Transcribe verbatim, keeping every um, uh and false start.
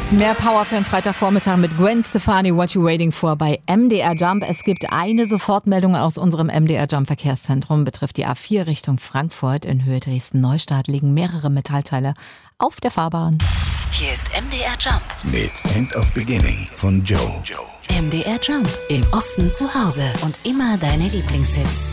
Mehr Power für einen Freitagvormittag mit Gwen Stefani, What You Waiting For bei M D R Jump. Es gibt eine Sofortmeldung aus unserem M D R Jump Verkehrszentrum, betrifft die A vier Richtung Frankfurt. In Höhe Dresden-Neustadt liegen mehrere Metallteile auf der Fahrbahn. Hier ist M D R Jump mit End of Beginning von Joe. M D R Jump, im Osten zu Hause und immer deine Lieblingshits.